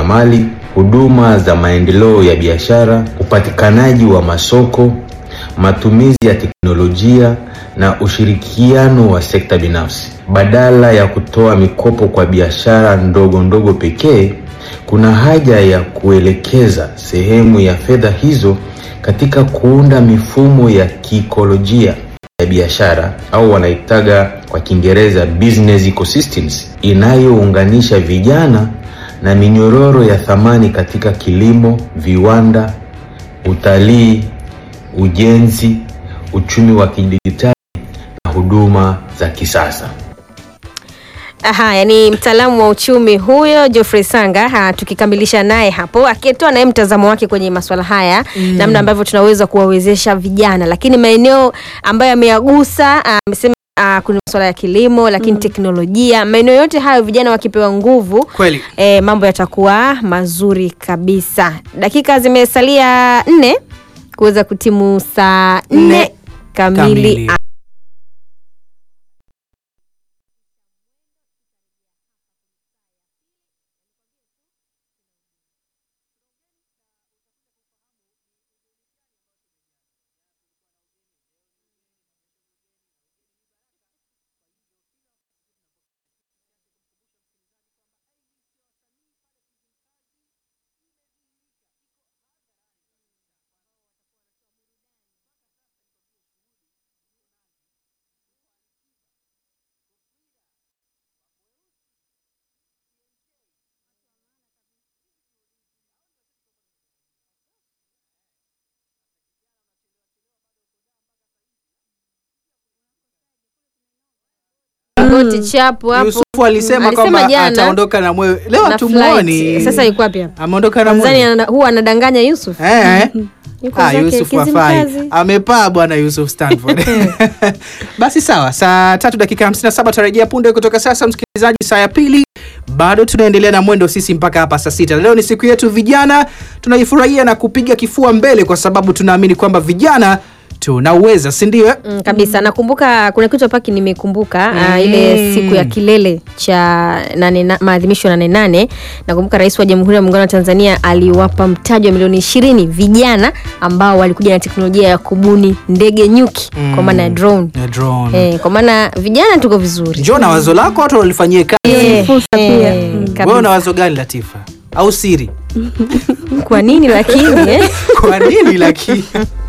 ujasiriamali, huduma za maendeleo ya biashara, upatikanaji wa masoko, matumizi ya teknolojia na ushirikiano wa sekta binafsi. Badala ya kutoa mikopo kwa biashara ndogo ndogo pekee, kuna haja ya kuelekeza sehemu ya fedha hizo katika kuunda mifumo ya kiikolojia ya biashara, au wanaitaga kwa Kiingereza business ecosystems, inayounganisha vijana na minyororo ya thamani katika kilimo, viwanda, utalii, ujenzi, uchumi wa kidijitali na huduma za kisasa. Yani mtaalamu wa uchumi huyo Geoffrey Sanga, tukikamilisha naye hapo akitoa naye mtazamo wake kwenye masuala haya, namna ambavyo tunaweza kuwawezesha vijana, lakini maeneo ambayo ameyagusa, amesema kuna masuala ya kilimo, lakini teknolojia, maeneo yote hayo vijana wakipewa nguvu, mambo yatakuwa mazuri kabisa. Dakika zimesalia 4 kuweza kutimu saa 4 kamili. Goti chapu hapo. Yusufu alisema kwamba ataondoka na Mwewe. Leo tumuoni. Sasa yuko wapi hapa? Ameondoka na Mwewe. Tanzania huwa anadanganya Yusuf. Yusuf wafai. Amepaa bwana Yusuf Stanford. Basi sawa, saa 3:57 tarejea punde kutoka sasa, msikilizaji, saa ya pili. Bado tunaendelea na mwendo sisi mpaka hapa saa 6. Leo ni siku yetu vijana, tunaifurahia na kupiga kifua mbele kwa sababu tunaamini kwamba vijana tunaweza, si ndio? Kabisa. Nakumbuka kuna kitu hapa nimekumbuka, ile siku ya kilele cha maadhimisho ya 8/8. Nakumbuka Rais wa Jamhuri ya Muungano wa Tanzania aliwapa mtaji wa milioni 20 vijana ambao walikuja na teknolojia ya kubuni ndege nyuki, kwa maana ya drone. Kwa maana vijana tuko vizuri. Njoo na wazo lako watu walifanyie kazi. Fursa pia. Wewe una wazo gani Latifa? Au siri? Kwa nini lakini? Kwa nini lakini?